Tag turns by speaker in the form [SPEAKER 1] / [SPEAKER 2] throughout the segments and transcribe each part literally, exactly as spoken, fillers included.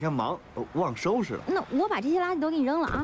[SPEAKER 1] 天忙，忘收拾了。
[SPEAKER 2] 那我把这些垃圾都给你扔了啊！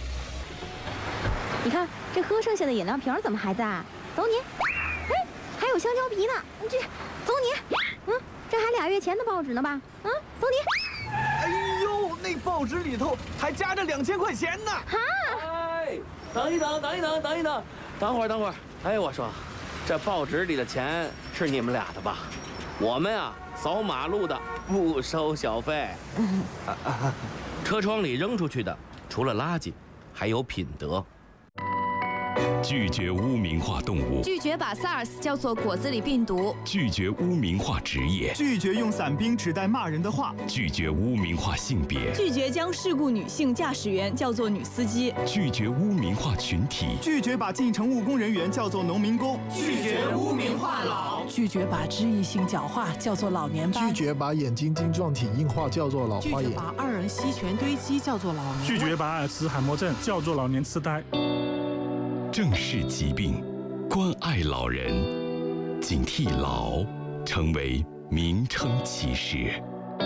[SPEAKER 2] 你看这喝剩下的饮料瓶怎么还在？走你！哎，还有香蕉皮呢，这走你！嗯，这还俩月前的报纸呢吧？啊，走你！
[SPEAKER 1] 哎呦，那报纸里头还夹着两千块钱呢！
[SPEAKER 2] 哈！
[SPEAKER 3] 哎，等一等，等一等，等一等，等会儿，等会儿。哎，我说，这报纸里的钱是你们俩的吧？我们啊，扫马路的不收小费。车窗里扔出去的，除了垃圾，还有品德。
[SPEAKER 4] 拒绝污名化动物，
[SPEAKER 5] 拒绝把 SARS 叫做果子狸病毒，
[SPEAKER 4] 拒绝污名化职业，
[SPEAKER 6] 拒绝用伞兵指代骂人的话，
[SPEAKER 4] 拒绝污名化性别，
[SPEAKER 7] 拒绝将事故女性驾驶员叫做女司机，
[SPEAKER 4] 拒绝污名化群体，
[SPEAKER 6] 拒绝把进城务工人员叫做农民工，
[SPEAKER 8] 拒绝污名化老，
[SPEAKER 9] 拒绝把肢异性角化叫做老年斑，
[SPEAKER 10] 拒绝把眼睛晶状体硬化叫做老花眼，
[SPEAKER 9] 拒绝把二人烯醛堆积叫做老年，
[SPEAKER 11] 拒绝把阿尔茨海默症叫做老年痴呆。
[SPEAKER 4] 正视疾病，关爱老人，警惕老成为名称歧视。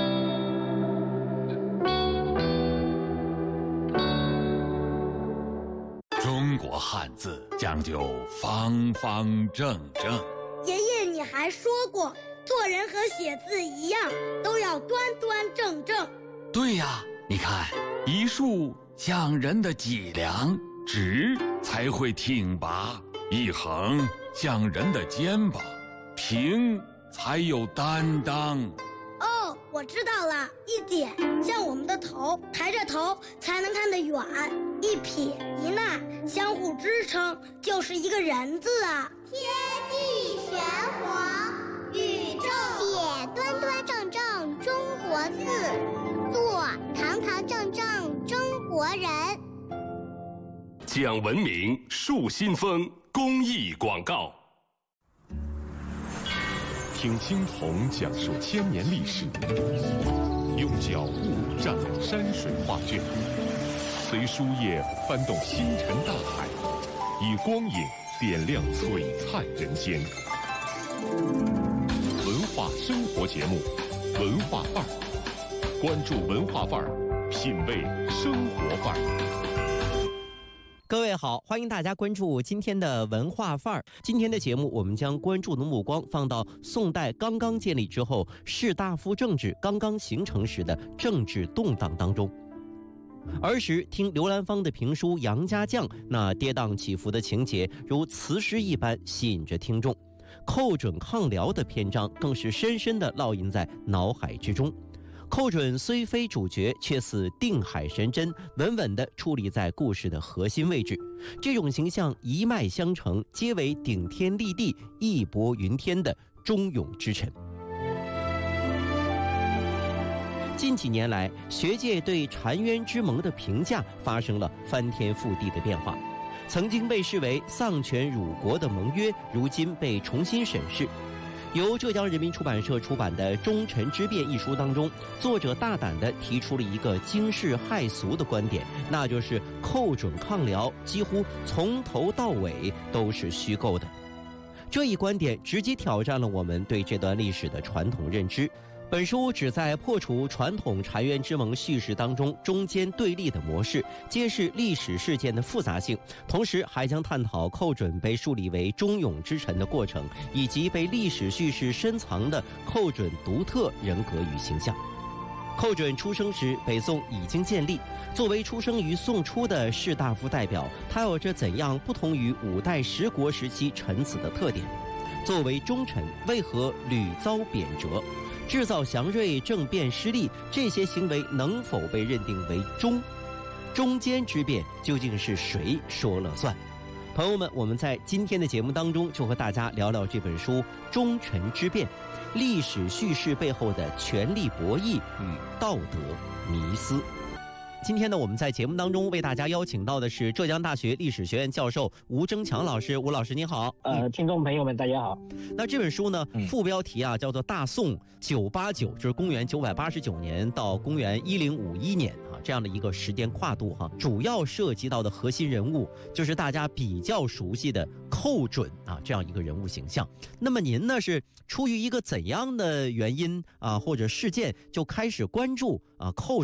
[SPEAKER 12] 中国汉字讲究方方正正。
[SPEAKER 13] 爷爷，你还说过，做人和写字一样，都要端端正正。
[SPEAKER 12] 对呀，你看，一竖像人的脊梁，直才会挺拔；一横像人的肩膀，平才有担当。
[SPEAKER 13] 哦，我知道了，一点像我们的头，抬着头才能看得远；一撇一捺相互支撑，就是一个人字啊。
[SPEAKER 14] 天地玄黄，宇宙
[SPEAKER 15] 写端端正正中国字，做堂堂正正中国人。
[SPEAKER 4] 讲文明树新风公益广告。听青铜讲述千年历史，用脚步蘸山水画卷，随书页翻动星辰大海，以光影点亮璀璨人间。文化生活节目，文化范儿，关注文化范儿，品味生活范儿。
[SPEAKER 16] 各位好，欢迎大家关注今天的文化范儿。今天的节目，我们将关注的目光放到宋代刚刚建立之后，士大夫政治刚刚形成时的政治动荡当中。儿时听刘兰芳的评书《杨家将》，那跌宕起伏的情节如词诗一般吸引着听众，寇准抗辽的篇章更是深深地烙印在脑海之中。寇准虽非主角，却似定海神针，稳稳地矗立在故事的核心位置。这种形象一脉相承，皆为顶天立地、义薄云天的忠勇之臣。近几年来，学界对澶渊之盟的评价发生了翻天覆地的变化。曾经被视为丧权辱国的盟约，如今被重新审视。由浙江人民出版社出版的《忠臣之辩》一书当中，作者大胆地提出了一个惊世骇俗的观点，那就是寇准抗辽几乎从头到尾都是虚构的。这一观点直接挑战了我们对这段历史的传统认知。本书旨在破除传统澶渊之盟叙事当中中间对立的模式，揭示历史事件的复杂性，同时还将探讨寇准被树立为忠勇之臣的过程，以及被历史叙事深藏的寇准独特人格与形象。寇准出生时，北宋已经建立。作为出生于宋初的士大夫代表，他有着怎样不同于五代十国时期臣子的特点？作为忠臣，为何屡遭贬谪？制造祥瑞，政变失利，这些行为能否被认定为忠？中间之辩究竟是谁说了算？朋友们，我们在今天的节目当中就和大家聊聊这本书《忠臣之辩》，历史叙事背后的权力博弈与道德迷思。今天呢，我们在节目当中为大家邀请到的是浙江大学历史学院教授吴征强老师。吴老师您好。
[SPEAKER 17] 呃，听众朋友们大家好。
[SPEAKER 16] 那这本书呢，副标题啊叫做《大宋九八九》，就是公元九百八十九年到公元一零五一年啊， 这样的一个时间跨度哈，主要涉及到的核心人物就是大家比较熟悉的寇准啊这样一个人物形象。那么您呢是出于一个怎样的原因啊或者事件就开始关注啊寇